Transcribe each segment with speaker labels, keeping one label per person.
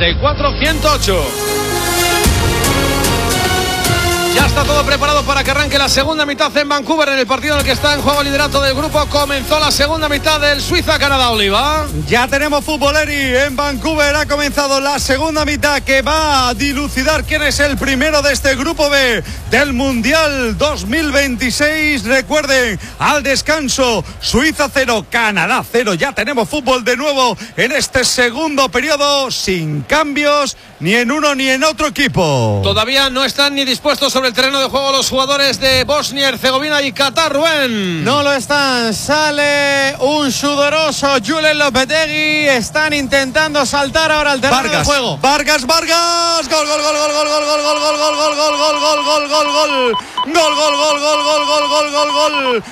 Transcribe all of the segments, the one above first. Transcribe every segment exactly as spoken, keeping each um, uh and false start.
Speaker 1: noventa y cuatro ciento ocho. Ya está todo preparado para que arranque la segunda mitad en Vancouver, en el partido en el que está en juego el liderato del grupo. Comenzó la segunda mitad del Suiza-Canadá, Oliva.
Speaker 2: Ya tenemos fútbol, Eri. En Vancouver ha comenzado la segunda mitad que va a dilucidar quién es el primero de este grupo B del Mundial dos mil veintiséis. Recuerden, al descanso, Suiza cero, Canadá cero. Ya tenemos fútbol de nuevo en este segundo periodo, sin cambios ni en uno ni en otro equipo.
Speaker 1: Todavía no están ni dispuestos sobre el terreno de juego los jugadores de Bosnia, Herzegovina y Qatar, Rubén.
Speaker 3: No lo están. Sale un sudoroso Julen Lopetegui. Están intentando saltar ahora al terreno
Speaker 2: Vargas,
Speaker 3: de juego.
Speaker 2: Vargas, Vargas. Gol, gol, gol, gol, gol, gol, gol, gol, gol, gol, gol, gol, gol, gol, gol, gol, gol. Gol, gol, gol, gol, gol, gol, gol, gol, gol.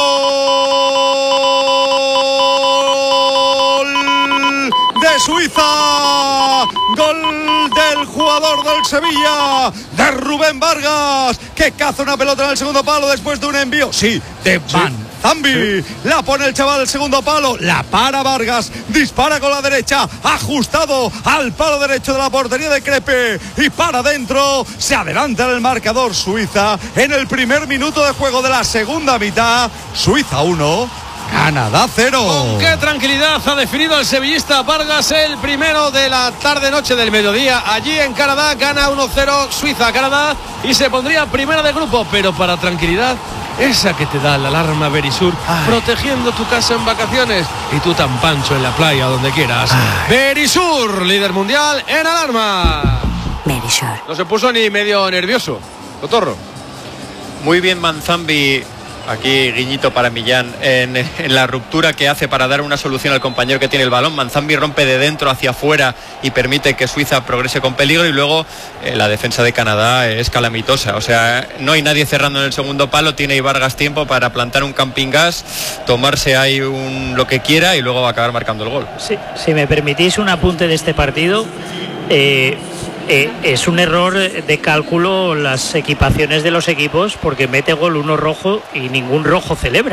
Speaker 2: Gol de Suiza. Gol del jugador del Sevilla, de Rubén Vargas, que caza una pelota en el segundo palo después de un envío, sí, de Van Zambi. Sí. La pone el chaval del segundo palo, la para Vargas, dispara con la derecha, ajustado al palo derecho de la portería de Crepe y para adentro. Se adelanta en el marcador Suiza en el primer minuto de juego de la segunda mitad. Suiza uno, Canadá cero.
Speaker 1: Con qué tranquilidad ha definido el sevillista Vargas el primero de la tarde-noche del mediodía. Allí en Canadá gana uno cero Suiza Canadá y se pondría primera de grupo. Pero para tranquilidad, esa que te da la alarma Verisur, Ay. protegiendo tu casa en vacaciones y tú tan pancho en la playa, donde quieras. Ay. Verisur, líder mundial en alarma.
Speaker 4: Verisur.
Speaker 1: No se puso ni medio nervioso, Cotorro.
Speaker 5: Muy bien Manzambi. Aquí guiñito para Millán en, en la ruptura que hace para dar una solución al compañero que tiene el balón. Manzambi rompe de dentro hacia afuera y permite que Suiza progrese con peligro, y luego eh, la defensa de Canadá es calamitosa. O sea, no hay nadie cerrando en el segundo palo, tiene Vargas tiempo para plantar un camping gas, tomarse ahí un, lo que quiera y luego acabar marcando el gol.
Speaker 6: Sí, si me permitís un apunte de este partido, eh, Eh, es un error de cálculo las equipaciones de los equipos, porque mete gol uno rojo y ningún rojo celebra.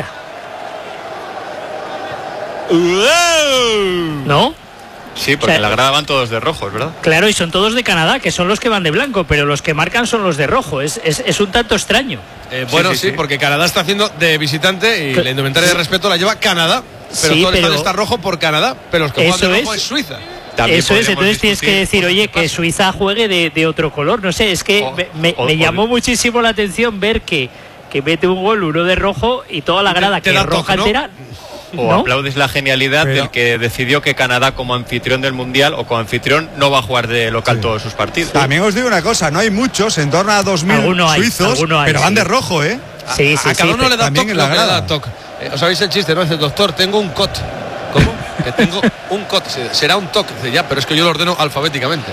Speaker 6: ¿No?
Speaker 5: Sí, porque o sea, en la grada van todos de rojo, ¿verdad?
Speaker 6: Claro, y son todos de Canadá, que son los que van de blanco, pero los que marcan son los de rojo. Es, es, es un tanto extraño.
Speaker 1: Eh, bueno, sí, sí, sí, porque Canadá está haciendo de visitante y Cl- la indumentaria de respeto la lleva Canadá, pero sí, todo el estadio está rojo por Canadá, pero los que juegan de rojo es, es Suiza.
Speaker 6: También eso es, entonces tienes que decir, oye, que Suiza juegue de, de otro color. No sé, es que o, me, me, o, me llamó o, muchísimo la atención ver que, que mete un gol uno de rojo y toda la grada que es roja
Speaker 5: ¿no?
Speaker 6: entera.
Speaker 5: O
Speaker 6: ¿no?
Speaker 5: aplaudes la genialidad Pero. del que decidió que Canadá, como anfitrión del Mundial o como anfitrión, no va a jugar de local sí. todos sus partidos.
Speaker 2: También os digo una cosa, no hay muchos, en torno a dos mil suizos, hay, pero van sí. de rojo, ¿eh?
Speaker 6: Sí, sí,
Speaker 1: a, a cada uno
Speaker 6: sí,
Speaker 1: le da toque, lo que le da toque. Eh, ¿Os sabéis el chiste, no? Dice, doctor, tengo un cot. ¿Cómo? Que tengo un cot. Será un toque. Dice, ya, pero es que yo lo ordeno alfabéticamente.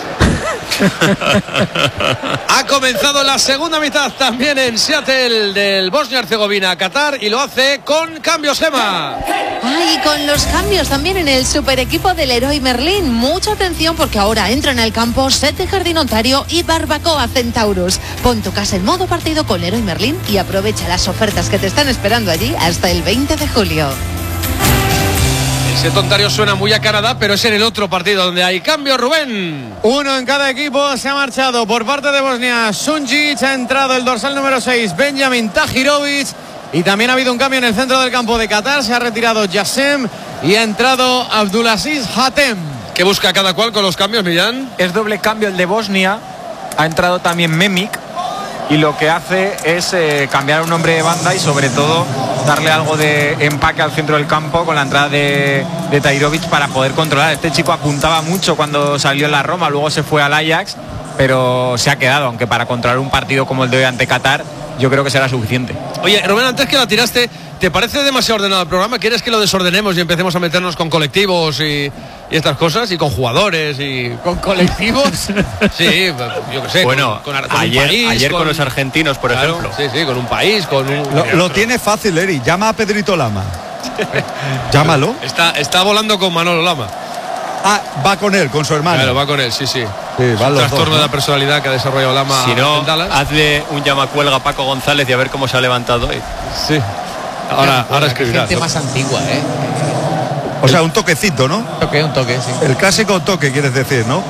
Speaker 1: Ha comenzado la segunda mitad también en Seattle del Bosnia-Herzegovina, Qatar, y lo hace con cambios, Gema.
Speaker 4: Ay, y con los cambios también en el super equipo del Leroy Merlin. Mucha atención, porque ahora entra en el campo Sete Jardín Ontario y Barbacoa Centaurus. Pon tu casa en modo partido con Leroy Merlin y aprovecha las ofertas que te están esperando allí hasta el veinte de julio.
Speaker 1: Ese Ontario suena muy a Canadá, pero es en el otro partido donde hay cambio, Rubén.
Speaker 3: Uno en cada equipo. Se ha marchado por parte de Bosnia Sunjic, ha entrado el dorsal número seis, Benjamin Tahirovic, y también ha habido un cambio en el centro del campo de Qatar. Se ha retirado Yassem y ha entrado Abdulaziz Hatem.
Speaker 1: ¿Qué busca cada cual con los cambios, Millán?
Speaker 7: Es doble cambio el de Bosnia. Ha entrado también Memik y lo que hace es eh, cambiar un hombre de banda y sobre todo darle algo de empaque al centro del campo con la entrada de, de Tahirovic para poder controlar. Este chico apuntaba mucho cuando salió en la Roma, luego se fue al Ajax, pero se ha quedado, aunque para controlar un partido como el de hoy ante Qatar yo creo que será suficiente.
Speaker 1: Oye, Rubén, antes que la tiraste, ¿te parece demasiado ordenado el programa? ¿Quieres que lo desordenemos y empecemos a meternos con colectivos y, y estas cosas? Y con jugadores y...
Speaker 3: ¿Con colectivos?
Speaker 1: Sí, yo qué sé.
Speaker 5: Bueno,
Speaker 1: con, con, con
Speaker 5: ayer,
Speaker 1: un país,
Speaker 5: ayer con,
Speaker 1: con
Speaker 5: los argentinos, por
Speaker 1: claro,
Speaker 5: ejemplo.
Speaker 1: Sí, sí, con un país, con un...
Speaker 2: Lo, lo tiene fácil, Eri. Llama a Pedrito Lama. Llámalo.
Speaker 1: Está, está volando con Manolo Lama.
Speaker 2: Ah, va con él, con su hermano.
Speaker 1: Claro, va con él, sí, sí.
Speaker 2: Sí, van los
Speaker 1: trastorno
Speaker 2: dos, ¿no?
Speaker 1: de la personalidad que ha desarrollado Lama.
Speaker 5: Si no,
Speaker 1: en Dallas.
Speaker 5: hazle un llamacuelga a Paco González y a ver cómo se ha levantado hoy.
Speaker 1: Sí. Ahora, ahora escribirá.
Speaker 8: Gente más antigua, ¿eh?
Speaker 2: O sea, un toquecito, ¿no?
Speaker 8: Un toque, un toque, sí.
Speaker 2: El clásico toque, quieres decir, ¿no?